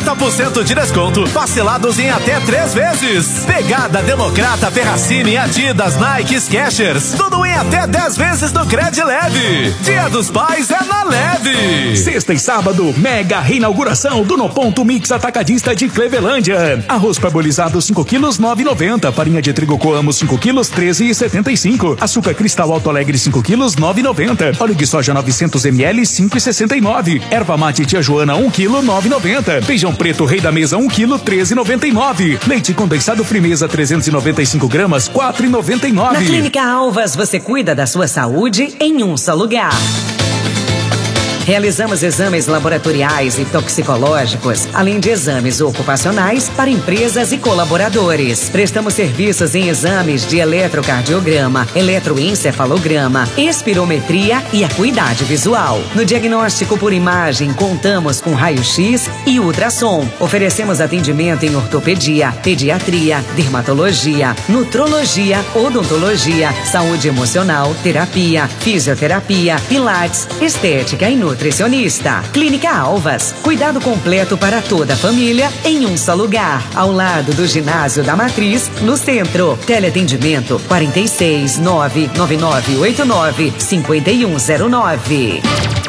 50% de desconto, parcelados em até 3 vezes. Pegada Democrata, Ferracini, Adidas, Nike, Skechers, tudo em até 10 vezes no Cred Leve. Dia dos Pais é na Leve. Sexta e sábado, mega reinauguração do No Ponto Mix Atacadista de Clevelândia. Arroz parbolizado 5 quilos 9,90. Farinha de trigo Coamo 5 quilos 13,75. Açúcar Cristal Alto Alegre 5 quilos 9,90. Óleo de soja 900 ml 5,69. Erva mate Tia Joana 1 quilo 9,90. Feijão preto Rei da Mesa 1 quilo 13,99. Leite condensado Frimeza 395 gramas 4,99. Na Clínica Alvas você cuida da sua saúde em um só lugar. Realizamos exames laboratoriais e toxicológicos, além de exames ocupacionais para empresas e colaboradores. Prestamos serviços em exames de eletrocardiograma, eletroencefalograma, espirometria e acuidade visual. No diagnóstico por imagem, contamos com raio-x e ultrassom. Oferecemos atendimento em ortopedia, pediatria, dermatologia, nutrologia, odontologia, saúde emocional, terapia, fisioterapia, pilates, estética e nutricionista. Clínica Alvas, cuidado completo para toda a família em um só lugar, ao lado do Ginásio da Matriz, no centro. Teleatendimento 46 99989 5109.